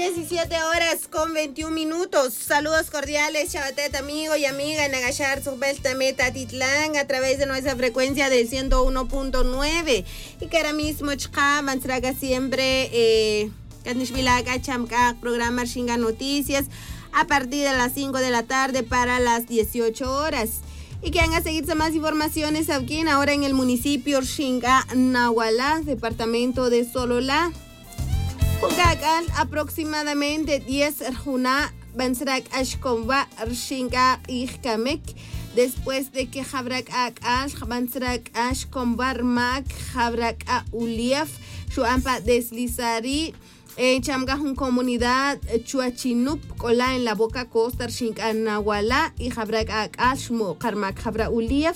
17:21. Saludos cordiales, Chabatet, amigo y amiga, en Agachar, Subeltameta, Titlán, a través de nuestra frecuencia del 101.9. Y que ahora mismo, Manstraga siempre, Katnishvilaga, Chamka, programa Shinga Noticias, a partir de las 5 de la tarde para las 18 horas. Y que van a seguirse más informaciones aquí ahora en el municipio Shinga Nahualá, departamento de Sololá. Puncacal, aproximadamente 10 Rjuna, Bansrak Ashkomba, Rshinga Ijkamek, después de que Jabrak Akal, Bansrak Ashkombar Mak, Jabrak Uliaf, Shuampa Deslizari, Chamgahun comunidad Chuachinup, Cola en la boca costa, Rshinga Nahualá, y Jabrak Akal, Shmo Karmak Jabra Uliaf.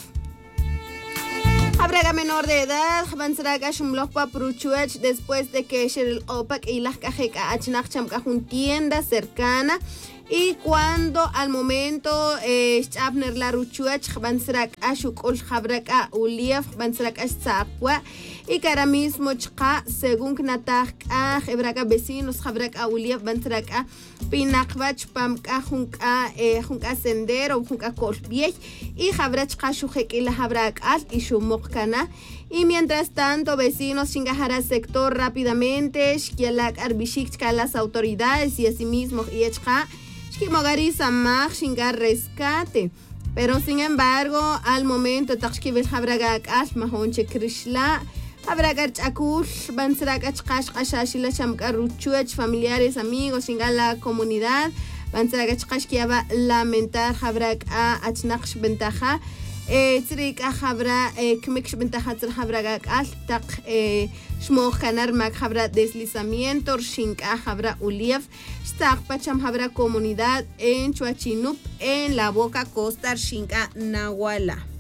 Habraga menor de edad, Bansraga Shumlopa Pruchuach, después de que Sheril Opak y las Kajeka Achnach Chamkajun tienda cercana. Y cuando al momento Abner la Ruchuach, Bansrak Ashuk Ol Habraka Uliaf, Bansrak Ashzakwa, y que ahora mismo Chka, según Knatak, Hebraga vecinos, Habraka Uliaf, Bansrak Pinakvach, Pamka, Junka Sendero, Junka Kolbiech, y Habrach Kashujek y la Habrak Al y Shumokana. Y mientras tanto, vecinos Shingahara sector rápidamente, Shkialak Arbishik, las autoridades y asimismo Yechka, Shkimogari Samach, Shingar rescate. Pero sin embargo, al momento, Takshkivel Habragak Al, Mahonche Krishla, Habragach Akul, Bansrakach Kash, Kashashila Shamkar Ruchuach, familiares, amigos, Shingar la comunidad, Bansrakach Kashkiaba lamentar Habrag A, Achnaksh Bentaja. Trik Habra, Kmik Bentaja, Habragak Al, Tak, Shmo Hanar Mak Habra deslizamiento, Shinka Habra Uliaf, Stak Pacham Habra comunidad en Chuachinup, en la boca costa Shinka Nahualá.